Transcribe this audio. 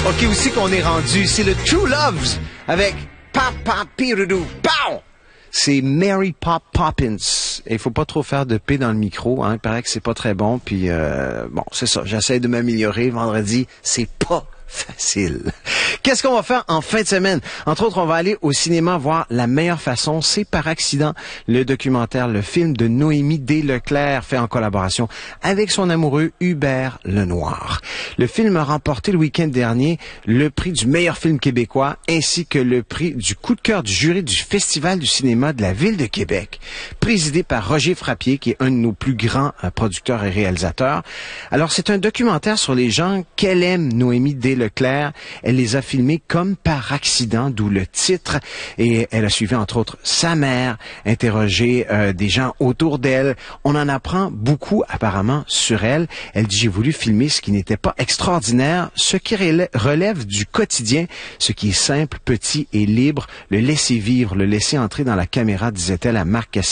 OK, aussi qu'on est rendu, c'est le True Loves avec Papa Piroudou. Pow! C'est Mary Poppins. Et il faut pas trop faire de P dans le micro, hein. Il paraît que c'est pas très bon. Puis bon, c'est ça. J'essaie de m'améliorer. Vendredi, c'est pas facile. Qu'est-ce qu'on va faire en fin de semaine? Entre autres, on va aller au cinéma voir La meilleure façon, c'est par accident, le documentaire, le film de Noémie D. Leclerc, fait en collaboration avec son amoureux Hubert Lenoir. Le film a remporté le week-end dernier le prix du meilleur film québécois ainsi que le prix du coup de cœur du jury du Festival du cinéma de la Ville de Québec, présidé par Roger Frappier, qui est un de nos plus grands producteurs et réalisateurs. Alors, c'est un documentaire sur les gens qu'elle aime, Noémie D. Leclerc. Elle les a filmés comme par accident, d'où le titre. Et elle a suivi, entre autres, sa mère, interrogé des gens autour d'elle. On en apprend beaucoup, apparemment, sur elle. Elle dit, j'ai voulu filmer ce qui n'était pas extraordinaire, ce qui relève du quotidien, ce qui est simple, petit et libre, le laisser vivre, le laisser entrer dans la caméra, disait-elle à Marc